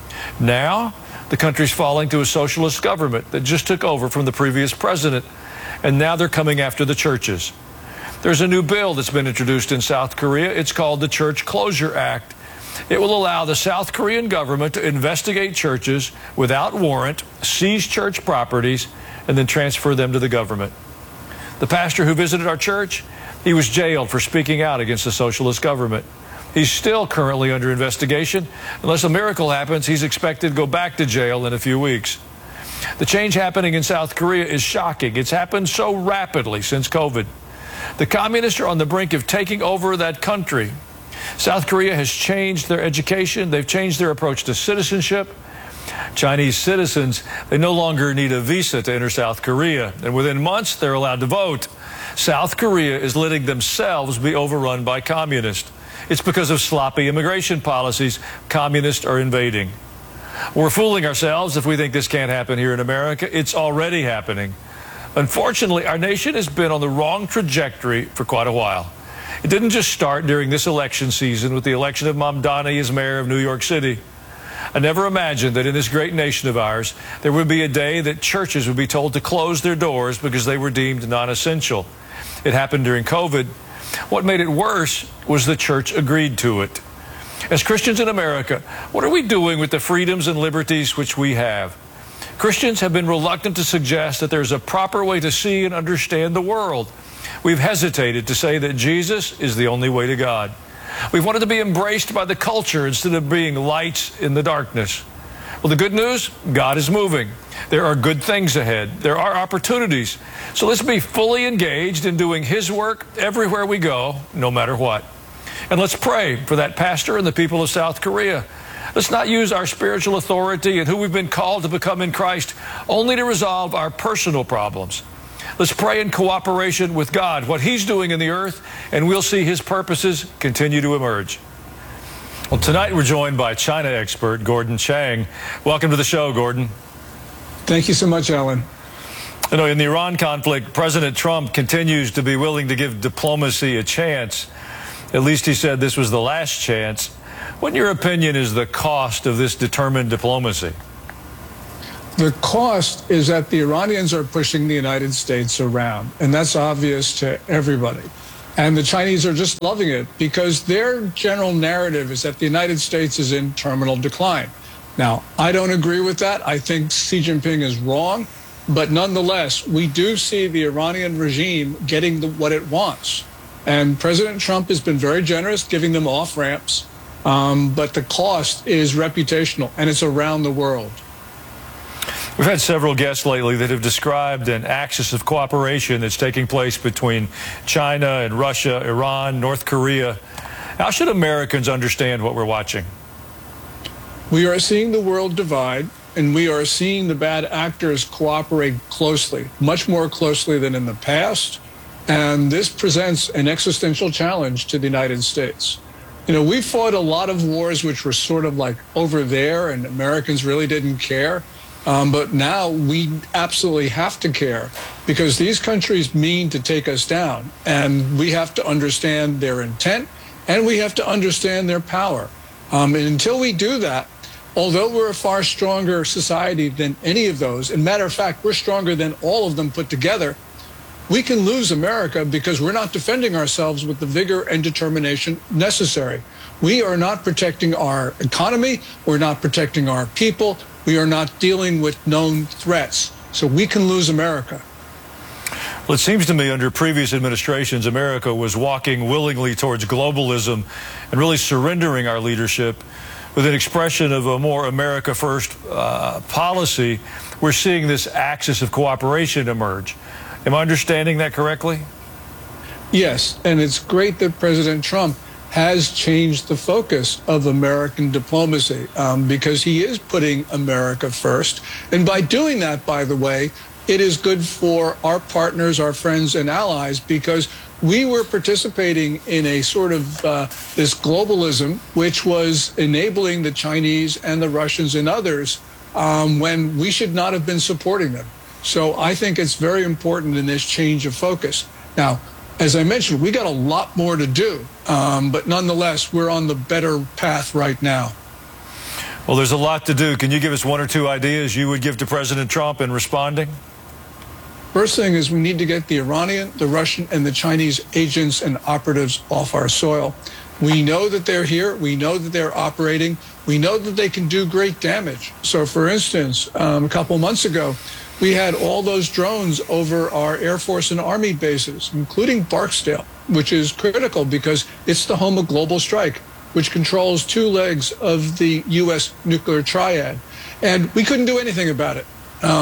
Now, the country's falling to a socialist government that just took over from the previous president, and now they're coming after the churches. There's a new bill that's been introduced in South Korea. It's called the Church Closure Act. It will allow the South Korean government to investigate churches without warrant, seize church properties, and then transfer them to the government. The pastor who visited our church, he was jailed for speaking out against the socialist government. He's still currently under investigation. Unless a miracle happens, he's expected to go back to jail in a few weeks. The change happening in South Korea is shocking. It's happened so rapidly since COVID. The communists are on the brink of taking over that country. South Korea has changed their education. They've changed their approach to citizenship. Chinese citizens, they no longer need a visa to enter South Korea. And within months, they're allowed to vote. South Korea is letting themselves be overrun by communists. It's because of sloppy immigration policies. Communists are invading. We're fooling ourselves if we think this can't happen here in America. It's already happening. Unfortunately, our nation has been on the wrong trajectory for quite a while. It didn't just start during this election season with the election of Mamdani as mayor of New York City. I never imagined that in this great nation of ours, there would be a day that churches would be told to close their doors because they were deemed non-essential. It happened during COVID. What made it worse was the church agreed to it. As Christians in America, what are we doing with the freedoms and liberties which we have? Christians have been reluctant to suggest that there's a proper way to see and understand the world. We've hesitated to say that Jesus is the only way to God. We've wanted to be embraced by the culture instead of being lights in the darkness. Well, the good news, God is moving. There are good things ahead. There are opportunities. So let's be fully engaged in doing His work everywhere we go, no matter what. And let's pray for that pastor and the people of South Korea. Let's not use our spiritual authority and who we've been called to become in Christ only to resolve our personal problems. Let's pray in cooperation with God, what He's doing in the earth, and we'll see His purposes continue to emerge. Well, tonight we're joined by China expert Gordon Chang. Welcome to the show, Gordon. Thank you so much, Alan. You know, in the Iran conflict, President Trump continues to be willing to give diplomacy a chance. At least he said this was the last chance. What, in your opinion, is the cost of this determined diplomacy? The cost is that the Iranians are pushing the United States around, and that's obvious to everybody. And the Chinese are just loving it because their general narrative is that the United States is in terminal decline. Now, I don't agree with that. I think Xi Jinping is wrong. But nonetheless, we do see the Iranian regime getting what it wants. And President Trump has been very generous, giving them off-ramps. But the cost is reputational, and it's around the world. We've had several guests lately that have described an axis of cooperation that's taking place between China and Russia, Iran, North Korea. How should Americans understand what we're watching? We are seeing the world divide, and we are seeing the bad actors cooperate closely, much more closely than in the past. And this presents an existential challenge to the United States. You know, we fought a lot of wars which were sort of like over there, and Americans really didn't care. But now we absolutely have to care because these countries mean to take us down, and we have to understand their intent, and we have to understand their power. And until we do that, although we're a far stronger society than any of those, and matter of fact, we're stronger than all of them put together, we can lose America because we're not defending ourselves with the vigor and determination necessary. We are not protecting our economy. We're not protecting our people. We are not dealing with known threats. So we can lose America. Well, it seems to me under previous administrations, America was walking willingly towards globalism and really surrendering our leadership with an expression of a more America First policy. We're seeing this axis of cooperation emerge. Am I understanding that correctly? Yes, and it's great that President Trump has changed the focus of American diplomacy because he is putting America first. And by doing that, by the way, it is good for our partners, our friends and allies, because we were participating in a sort of this globalism, which was enabling the Chinese and the Russians and others when we should not have been supporting them. So I think it's very important in this change of focus. Now, as I mentioned, we got a lot more to do, but nonetheless, we're on the better path right now. Well, there's a lot to do. Can you give us one or two ideas you would give to President Trump in responding? First thing is we need to get the Iranian, the Russian, and the Chinese agents and operatives off our soil. We know that they're here. We know that they're operating. We know that they can do great damage. So, for instance, a couple months ago, we had all those drones over our Air Force and Army bases, including Barksdale, which is critical because it's the home of Global Strike, which controls two legs of the U.S. nuclear triad. And we couldn't do anything about it.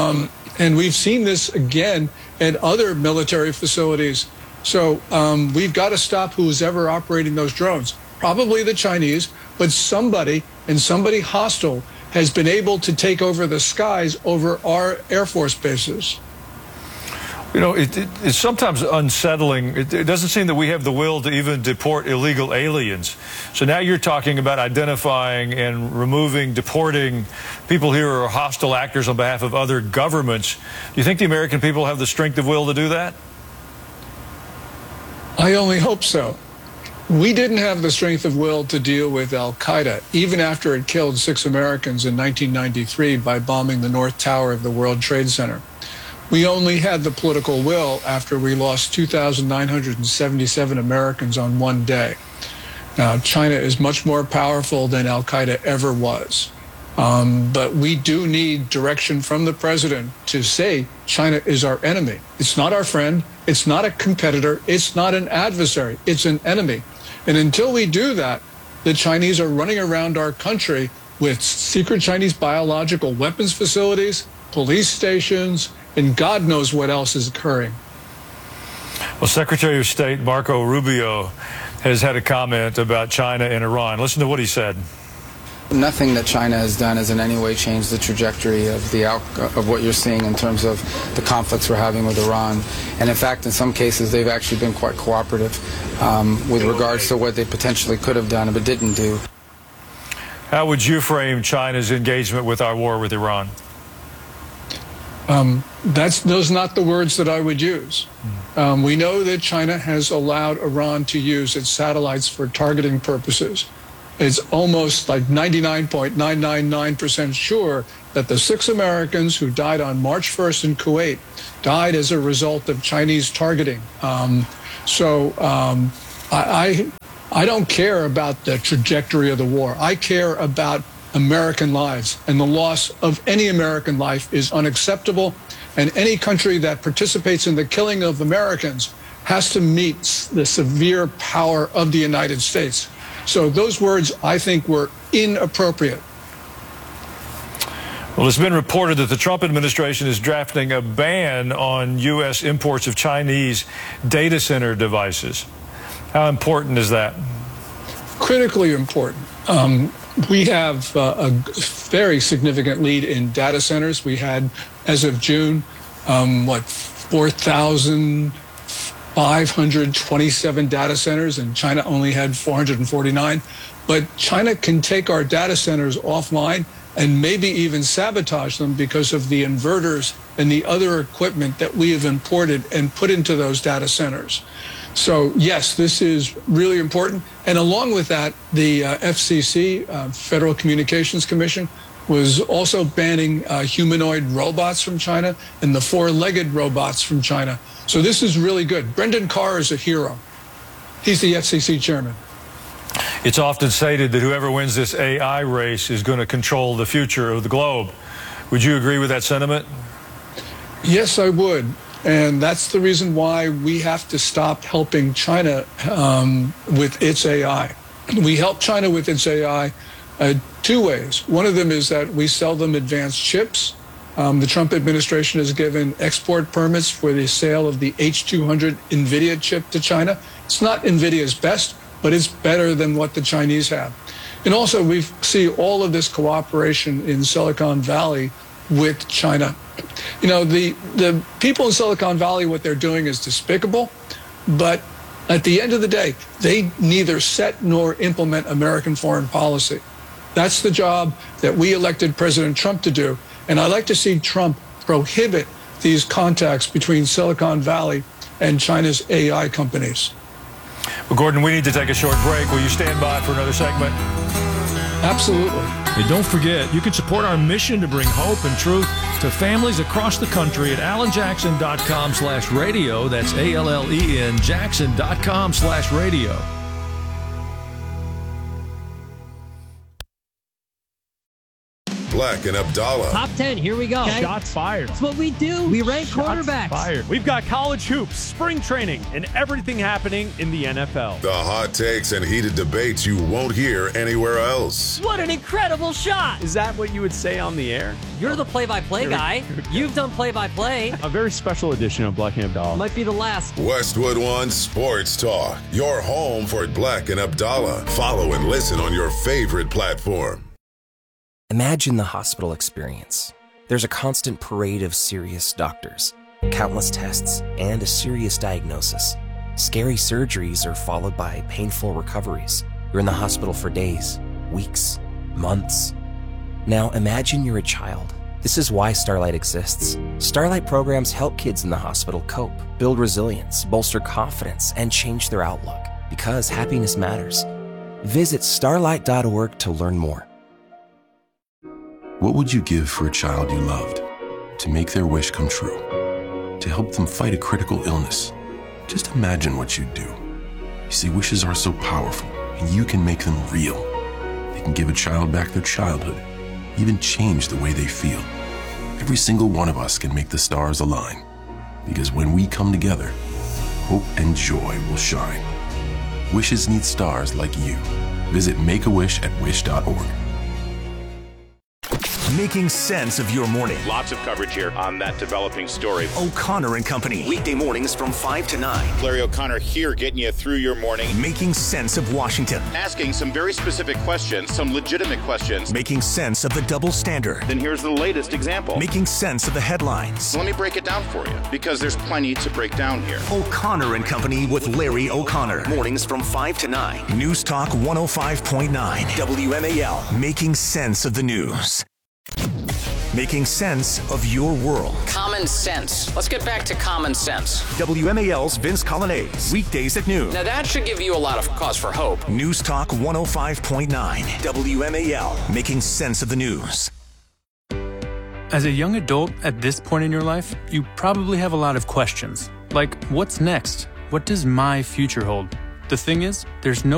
And we've seen this again at other military facilities. So we've got to stop who's ever operating those drones. Probably the Chinese, but somebody, and somebody hostile, has been able to take over the skies over our Air Force bases. You know, it's sometimes unsettling. It doesn't seem that we have the will to even deport illegal aliens. So now you're talking about identifying and removing, deporting people here who are hostile actors on behalf of other governments. Do you think the American people have the strength of will to do that? I only hope so. We didn't have the strength of will to deal with al-Qaeda, even after it killed 6 Americans in 1993 by bombing the North Tower of the World Trade Center. We only had the political will after we lost 2,977 Americans on one day. Now, China is much more powerful than al-Qaeda ever was. But we do need direction from the president to say China is our enemy. It's not our friend. It's not a competitor. It's not an adversary. It's an enemy. And until we do that, the Chinese are running around our country with secret Chinese biological weapons facilities, police stations, and God knows what else is occurring. Well, Secretary of State Marco Rubio has had a comment about China and Iran. Listen to what he said. Nothing that China has done has in any way changed the trajectory of of what you're seeing in terms of the conflicts we're having with Iran. And in fact, in some cases, they've actually been quite cooperative with regards to what they potentially could have done but didn't do. How would you frame China's engagement with our war with Iran? Those are not the words that I would use. We know that China has allowed Iran to use its satellites for targeting purposes. It's almost like 99.999% sure that the 6 Americans who died on March 1st in Kuwait died as a result of Chinese targeting. I don't care about the trajectory of the war. I care about American lives, and the loss of any American life is unacceptable, and any country that participates in the killing of Americans has to meet the severe power of the United States. So those words, I think, were inappropriate. Well, it's been reported that the Trump administration is drafting a ban on U.S. imports of Chinese data center devices. How important is that? Critically important. We have a very significant lead in data centers. We had, as of June, 4,527 data centers, and China only had 449. But China can take our data centers offline and maybe even sabotage them because of the inverters and the other equipment that we have imported and put into those data centers. So, yes, this is really important. And along with that, the FCC, Federal Communications Commission, was also banning humanoid robots from China and the 4-legged robots from China. So this is really good. Brendan Carr is a hero. He's the FCC chairman. It's often stated that whoever wins this AI race is going to control the future of the globe. Would you agree with that sentiment? Yes, I would. And that's the reason why we have to stop helping China with its AI. We help China with its AI 2 ways. One of them is that we sell them advanced chips. The Trump administration has given export permits for the sale of the H200 NVIDIA chip to China. It's not NVIDIA's best, but it's better than what the Chinese have. And also, we see all of this cooperation in Silicon Valley with China. You know, the people in Silicon Valley, what they're doing is despicable, but at the end of the day, they neither set nor implement American foreign policy. That's the job that we elected President Trump to do. And I'd like to see Trump prohibit these contacts between Silicon Valley and China's AI companies. Well, Gordon, we need to take a short break. Will you stand by for another segment? Absolutely. And don't forget, you can support our mission to bring hope and truth to families across the country at AlanJackson.com/radio. That's ALLEN Jackson.com/radio. Black and Abdallah. Top 10, here we go. Okay. Shots fired. That's what we do. We rank quarterbacks. Fired. We've got college hoops, spring training, and everything happening in the NFL. The hot takes and heated debates you won't hear anywhere else. What an incredible shot. Is that what you would say on the air? You're the play-by-play guy. You've done play-by-play. A very special edition of Black and Abdallah. Might be the last. Westwood One Sports Talk. Your home for Black and Abdallah. Follow and listen on your favorite platform. Imagine the hospital experience. There's a constant parade of serious doctors, countless tests, and a serious diagnosis. Scary surgeries are followed by painful recoveries. You're in the hospital for days, weeks, months. Now imagine you're a child. This is why Starlight exists. Starlight programs help kids in the hospital cope, build resilience, bolster confidence, and change their outlook. Because happiness matters. Visit starlight.org to learn more. What would you give for a child you loved? To make their wish come true? To help them fight a critical illness? Just imagine what you'd do. You see, wishes are so powerful, and you can make them real. They can give a child back their childhood, even change the way they feel. Every single one of us can make the stars align. Because when we come together, hope and joy will shine. Wishes need stars like you. Visit Make-A-Wish at wish.org. Making sense of your morning. Lots of coverage here on that developing story. O'Connor and Company. Weekday mornings from 5 to 9. Larry O'Connor here getting you through your morning. Making sense of Washington. Asking some very specific questions, some legitimate questions. Making sense of the double standard. Then here's the latest example. Making sense of the headlines. So let me break it down for you, because there's plenty to break down here. O'Connor and Company with Larry O'Connor. Mornings from 5 to 9. News Talk 105.9. WMAL. Making sense of the news. Making sense of your world. Common sense. Let's get back to common sense. WMAL's Vince Colonnese. Weekdays at noon. Now that should give you a lot of cause for hope. News Talk 105.9. WMAL. Making sense of the news. As a young adult at this point in your life, you probably have a lot of questions. Like, what's next? What does my future hold? The thing is, there's no